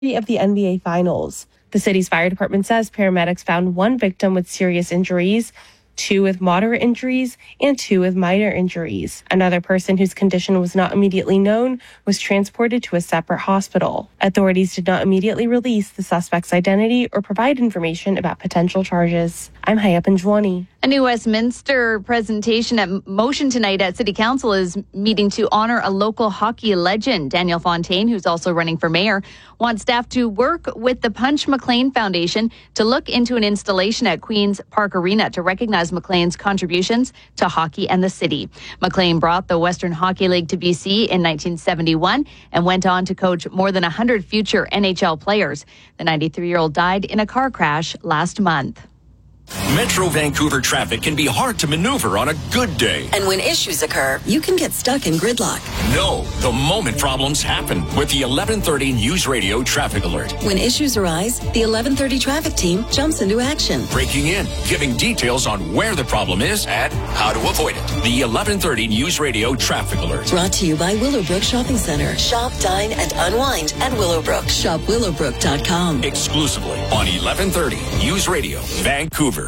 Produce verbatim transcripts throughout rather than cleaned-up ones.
of the N B A Finals. The city's fire department says paramedics found one victim with serious injuries, two with moderate injuries, and two with minor injuries. Another person whose condition was not immediately known was transported to a separate hospital. Authorities did not immediately release the suspect's identity or provide information about potential charges. I'm Haya Panjwani. A new Westminster presentation at Motion tonight at City Council is meeting to honor a local hockey legend. Daniel Fontaine, who's also running for mayor, wants staff to work with the Punch McLean Foundation to look into an installation at Queen's Park Arena to recognize McLean's contributions to hockey and the city. McLean brought the Western Hockey League to B C in nineteen seventy-one and went on to coach more than one hundred future N H L players. The ninety-three-year-old died in a car crash last month. Metro Vancouver traffic can be hard to maneuver on a good day. And when issues occur, you can get stuck in gridlock. No, the moment problems happen with the eleven thirty News Radio Traffic Alert. When issues arise, the eleven thirty traffic team jumps into action. Breaking in, giving details on where the problem is and how to avoid it. The eleven thirty News Radio Traffic Alert. Brought to you by Willowbrook Shopping Center. Shop, dine, and unwind at Willowbrook. Shop willowbrook dot com. Exclusively on eleven thirty News Radio, Vancouver.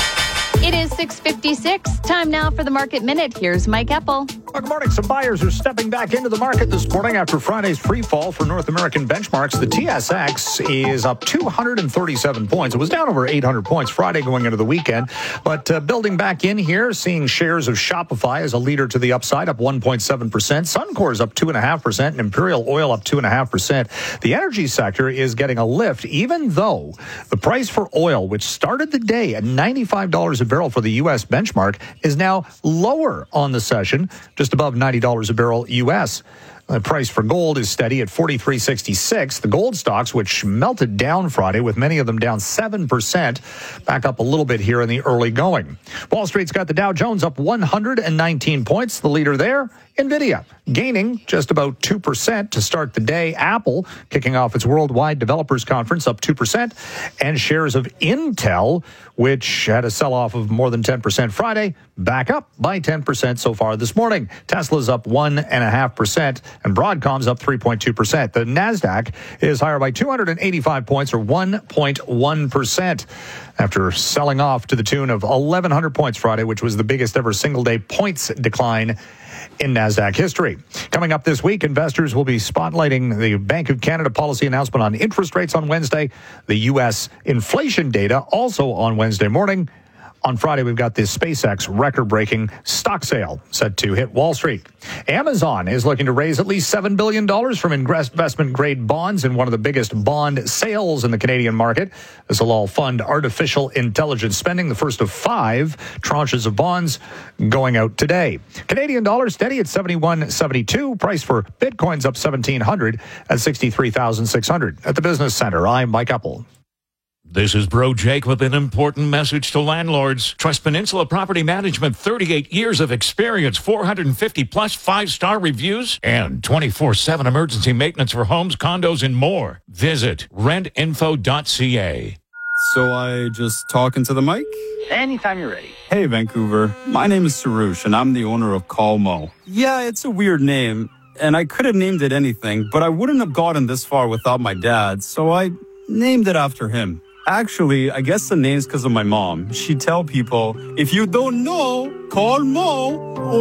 It is six fifty-six. Time now for the Market Minute. Here's Mike Eppel. Well, good morning. Some buyers are stepping back into the market this morning after Friday's free fall for North American benchmarks. The T S X is up two hundred thirty-seven points. It was down over eight hundred points Friday going into the weekend. But uh, building back in here, seeing shares of Shopify as a leader to the upside, up one point seven percent. Suncor is up two point five percent and Imperial Oil up two point five percent. The energy sector is getting a lift, even though the price for oil, which started the day at ninety-five dollars a barrel for the U S benchmark, is now lower on the session, just above ninety dollars a barrel U S. The price for gold is steady at forty-three sixty-six. The gold stocks, which melted down Friday, with many of them down seven percent, back up a little bit here in the early going. Wall Street's got the Dow Jones up one hundred nineteen points. The leader there, NVIDIA, gaining just about two percent to start the day. Apple kicking off its Worldwide Developers Conference, up two percent. And shares of Intel, which had a sell-off of more than ten percent Friday, back up by ten percent so far this morning. Tesla's up one point five percent, and Broadcom's up three point two percent. The NASDAQ is higher by two hundred eighty-five points, or one point one percent, after selling off to the tune of eleven hundred points Friday, which was the biggest ever single-day points decline in NASDAQ history. Coming up this week, investors will be spotlighting the Bank of Canada policy announcement on interest rates on Wednesday, the U S inflation data also on Wednesday morning. On Friday, we've got this SpaceX record-breaking stock sale set to hit Wall Street. Amazon is looking to raise at least seven billion dollars from investment-grade bonds in one of the biggest bond sales in the Canadian market. This will all fund artificial intelligence spending, the first of five tranches of bonds going out today. Canadian dollar steady at seventy-one seventy-two. Price for Bitcoin's up seventeen hundred at sixty-three thousand six hundred. At the Business Center, I'm Mike Eppel. This is Bro Jake with an important message to landlords. Trust Peninsula Property Management, thirty-eight years of experience, four hundred fifty plus five-star reviews, and twenty-four seven emergency maintenance for homes, condos, and more. Visit rent info dot c a. So I just talk into the mic? Anytime you're ready. Hey, Vancouver. My name is Sarush, and I'm the owner of Call Mo. Yeah, it's a weird name, and I could have named it anything, but I wouldn't have gotten this far without my dad, so I named it after him. Actually, I guess the name's because of my mom. She'd tell people, if you don't know, call Mo.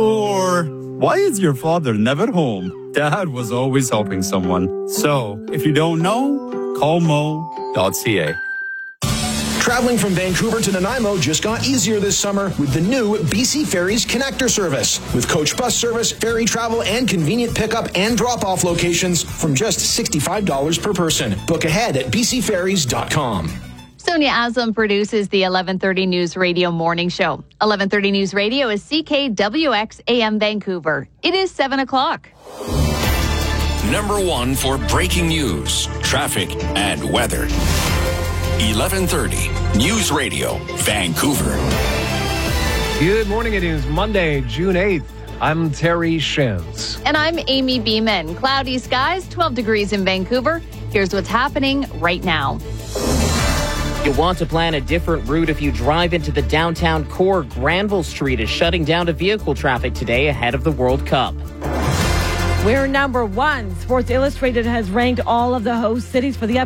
Or, why is your father never home? Dad was always helping someone. So, if you don't know, call mo dot c a. Traveling from Vancouver to Nanaimo just got easier this summer with the new B C Ferries Connector service. With coach bus service, ferry travel, and convenient pickup and drop-off locations from just sixty-five dollars per person. Book ahead at b c ferries dot com. Sonia Aslam produces the eleven thirty News Radio Morning Show. eleven thirty News Radio is C K W X A M Vancouver. It is seven o'clock. Number one for breaking news, traffic, and weather. eleven thirty News Radio, Vancouver. Good morning. It is Monday, June eighth. I'm Terry Shins. And I'm Amy Beeman. Cloudy skies, twelve degrees in Vancouver. Here's what's happening right now. You'll want to plan a different route if you drive into the downtown core. Granville Street is shutting down to vehicle traffic today ahead of the World Cup. We're number one. Sports Illustrated has ranked all of the host cities for the